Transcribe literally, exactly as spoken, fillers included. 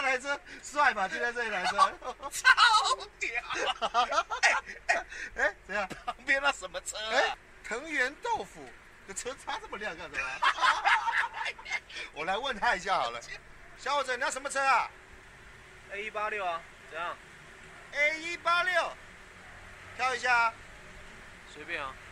台车帅吧？就在这一台车， 超屌！哎哎哎，怎样？ 旁边那什么车啊？ 哎，藤原豆腐的车擦这么亮干什么？我来问他一下好了。小伙子，你那什么车啊 ？A 一八六啊，怎样 ？A 一八六，挑一下。 随便啊。